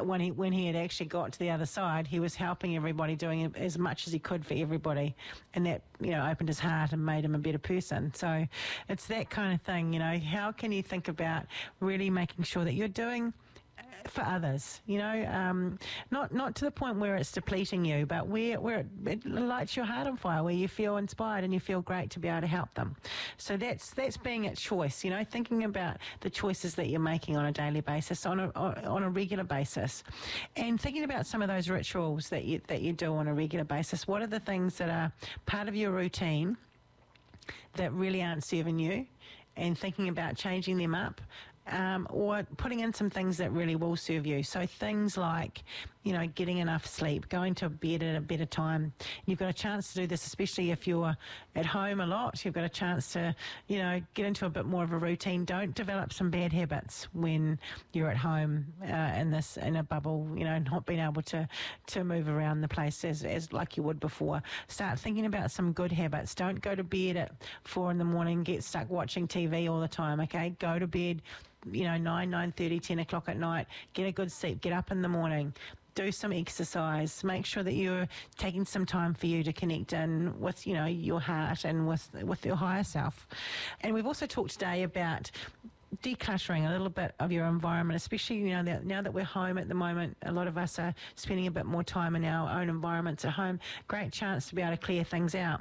when he had actually got to the other side, he was helping everybody, doing as much as he could for everybody, and that, you know, opened his heart and made him a better person. So it's that kind of thing, you know. How can you think about really making sure that you're doing for others, you know, not to the point where it's depleting you, but where it lights your heart on fire, where you feel inspired and you feel great to be able to help them. So that's being at choice, you know, thinking about the choices that you're making on a daily basis, on a regular basis, and thinking about some of those rituals that you do on a regular basis. What are the things that are part of your routine that really aren't serving you, and thinking about changing them up, or putting in some things that really will serve you. So things like, you know, getting enough sleep, going to bed at a better time. You've got a chance to do this, especially if you're at home a lot. You've got a chance to, you know, get into a bit more of a routine. Don't develop some bad habits when you're at home in a bubble, you know, not being able to move around the place as like you would before. Start thinking about some good habits. Don't go to bed at 4 a.m, get stuck watching TV all the time, okay? Go to bed, you know, 9:30, 10 o'clock at night. Get a good sleep. Get up in the morning. Do some exercise. Make sure that you're taking some time for you to connect in with, you know, your heart and with your higher self. And we've also talked today about decluttering a little bit of your environment, especially, you know, now that we're home at the moment. A lot of us are spending a bit more time in our own environments at home. Great chance to be able to clear things out.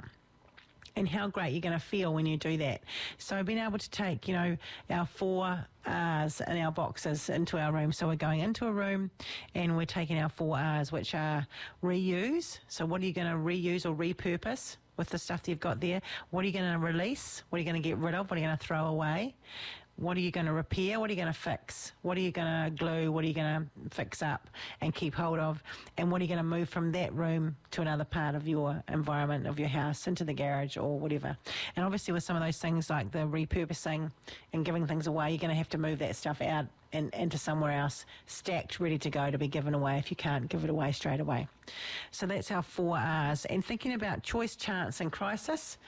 And how great you're going to feel when you do that. So being able to take, you know, our 4 R's and our boxes into our room. So we're going into a room and we're taking our 4 R's, which are reuse. So what are you going to reuse or repurpose with the stuff that you've got there? What are you going to release? What are you going to get rid of? What are you going to throw away? What are you going to repair? What are you going to fix? What are you going to glue? What are you going to fix up and keep hold of? And what are you going to move from that room to another part of your environment, of your house, into the garage or whatever? And obviously with some of those things like the repurposing and giving things away, you're going to have to move that stuff out and into somewhere else, stacked, ready to go to be given away if you can't give it away straight away. So that's our 4 R's. And thinking about choice, chance and crisis.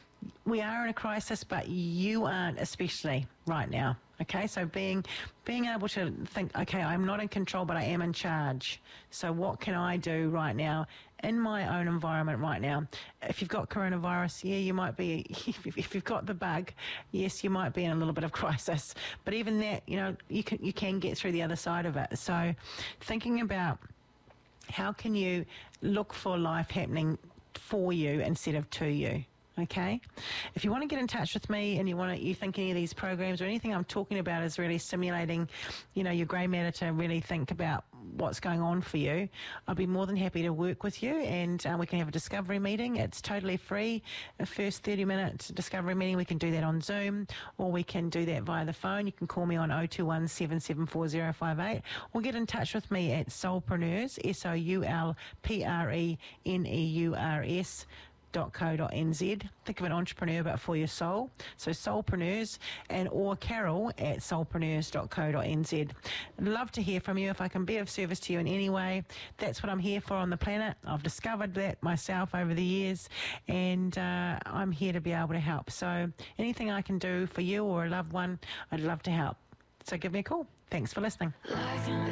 We are in a crisis, but you aren't, especially right now. Okay, so being able to think, okay, I'm not in control, but I am in charge. So what can I do right now in my own environment right now? If you've got coronavirus, yeah, you might be, if you've got the bug, yes, you might be in a little bit of crisis. But even that, you know, you can get through the other side of it. So thinking about how can you look for life happening for you instead of to you. Okay, if you want to get in touch with me and you think any of these programs or anything I'm talking about is really stimulating, you know, your grey matter to really think about what's going on for you, I'll be more than happy to work with you, and we can have a discovery meeting. It's totally free. A first 30-minute discovery meeting. We can do that on Zoom, or we can do that via the phone. You can call me on 021 774058, or get in touch with me at Soulpreneurs, SOULPRENEURS .co.nz. Think of an entrepreneur but for your soul. So Soulpreneurs, and or Carol at soulpreneurs.co.nz. I'd love to hear from you if I can be of service to you in any way. That's what I'm here for on the planet. I've discovered that myself over the years, and I'm here to be able to help. So anything I can do for you or a loved one, I'd love to help. So give me a call. Thanks for listening.